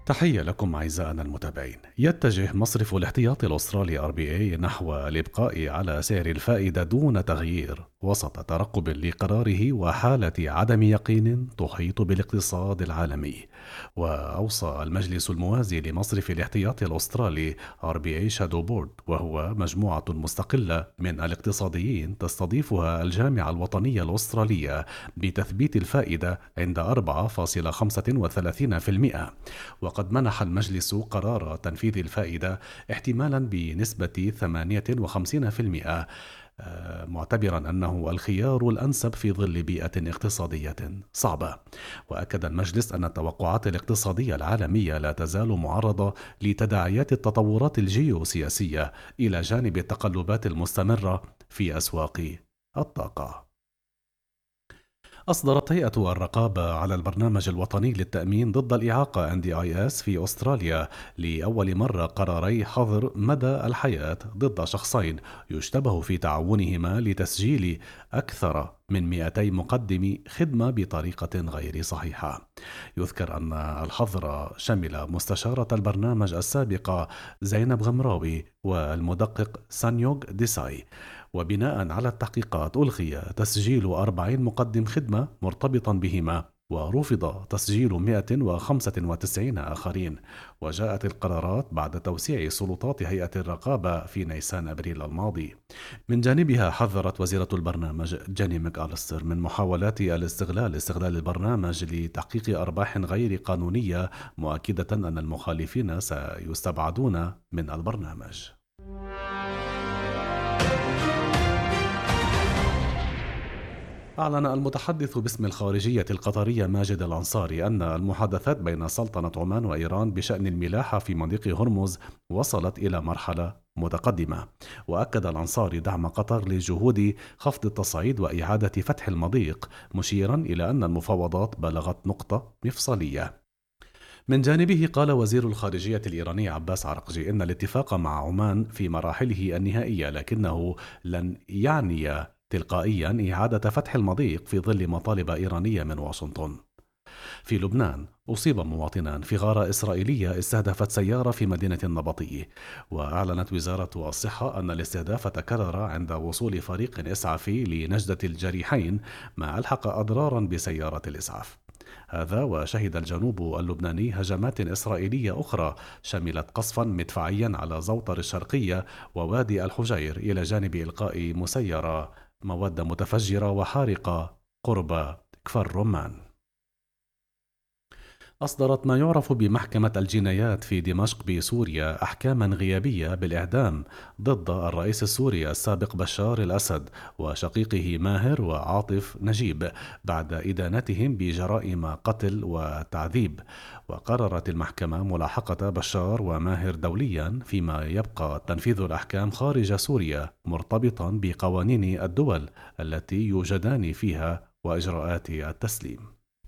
تحية لكم أعزائنا المتابعين. يتجه مصرف الاحتياطي الأسترالي RBA نحو الإبقاء على سعر الفائدة دون تغيير وسط ترقب لقراره وحالة عدم يقين تحيط بالاقتصاد العالمي. وأوصى المجلس الموازي لمصرف الاحتياطي الأسترالي RBA شادو بورد، وهو مجموعة مستقلة من الاقتصاديين تستضيفها الجامعة الوطنية الأسترالية، بتثبيت الفائدة عند 4.35%. وقد منح المجلس قرار تنفيذ الفائدة احتمالا بنسبة 58%، معتبرا أنه الخيار الأنسب في ظل بيئة اقتصادية صعبة. وأكد المجلس أن التوقعات الاقتصادية العالمية لا تزال معرضة لتداعيات التطورات الجيوسياسية إلى جانب التقلبات المستمرة في أسواق الطاقة. أصدرت هيئة الرقابة على البرنامج الوطني للتأمين ضد الإعاقة NDIS في أستراليا لأول مرة قراري حظر مدى الحياة ضد شخصين يشتبه في تعاونهما لتسجيل أكثر من 200 مقدم خدمة بطريقة غير صحيحة. يذكر أن الحظر شمل مستشارة البرنامج السابقة زينب غمراوي والمدقق سانيوغ ديساي. وبناء على التحقيقات ألغي تسجيل 40 مقدم خدمة مرتبطا بهما، ورفض تسجيل 195 آخرين. وجاءت القرارات بعد توسيع سلطات هيئة الرقابة في نيسان أبريل الماضي. من جانبها حذرت وزيرة البرنامج جيني ماكاليستر من محاولات استغلال البرنامج لتحقيق أرباح غير قانونية، مؤكدة أن المخالفين سيستبعدون من البرنامج. أعلن المتحدث باسم الخارجية القطرية ماجد الأنصاري أن المحادثات بين سلطنة عمان وإيران بشأن الملاحة في مضيق هرمز وصلت إلى مرحلة متقدمة. وأكد الأنصاري دعم قطر لجهود خفض التصعيد وإعادة فتح المضيق، مشيرا إلى أن المفاوضات بلغت نقطة مفصلية. من جانبه قال وزير الخارجية الإيراني عباس عرقجي إن الاتفاق مع عمان في مراحله النهائية، لكنه لن يعني تلقائيا إعادة فتح المضيق في ظل مطالب إيرانية من واشنطن. في لبنان أصيب مواطنان في غارة إسرائيلية استهدفت سيارة في مدينة النبطية، وأعلنت وزارة الصحة أن الاستهداف تكرر عند وصول فريق إسعافي لنجدة الجريحين، ما ألحق أضرارا بسيارة الإسعاف. هذا وشهد الجنوب اللبناني هجمات إسرائيلية أخرى شملت قصفا مدفعيا على زوطر الشرقية ووادي الحجير، إلى جانب إلقاء مسيرة مواد متفجرة وحارقة قرب كفر رمان. أصدرت ما يعرف بمحكمة الجنايات في دمشق بسوريا أحكاما غيابية بالإعدام ضد الرئيس السوري السابق بشار الأسد وشقيقه ماهر وعاطف نجيب بعد إدانتهم بجرائم قتل وتعذيب. وقررت المحكمة ملاحقة بشار وماهر دوليا، فيما يبقى تنفيذ الأحكام خارج سوريا مرتبطا بقوانين الدول التي يوجدان فيها وإجراءات التسليم.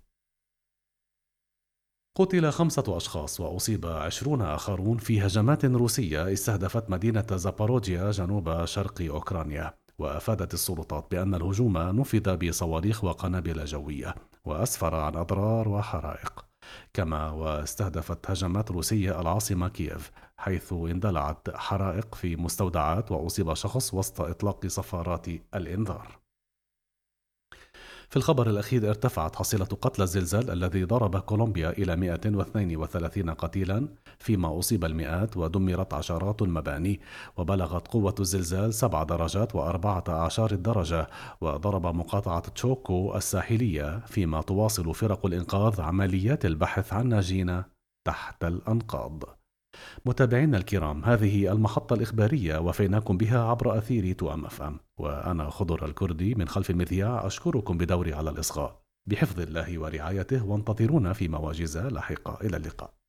قتل 5 أشخاص وأصيب 20 آخرون في هجمات روسية استهدفت مدينة زاباروجيا جنوب شرق أوكرانيا. وأفادت السلطات بأن الهجوم نفذ بصواريخ وقنابل جوية وأسفر عن أضرار وحرائق. كما واستهدفت هجمات روسية العاصمة كييف، حيث اندلعت حرائق في مستودعات وأصيب شخص وسط إطلاق صفارات الإنذار. في الخبر الأخير ارتفعت حصيلة قتلى الزلزال الذي ضرب كولومبيا إلى 132 قتيلا، فيما أصيب المئات ودمرت عشرات المباني. وبلغت قوة الزلزال 7 درجات و14 درجة، وضرب مقاطعة تشوكو الساحلية، فيما تواصل فرق الإنقاذ عمليات البحث عن ناجين تحت الأنقاض. متابعينا الكرام، هذه المحطة الإخبارية وفيناكم بها عبر أثير توأم FM، وأنا خضر الكردي من خلف المذياع أشكركم بدوري على الإصغاء. بحفظ الله ورعايته، وانتظرونا في مواجز لاحقة. إلى اللقاء.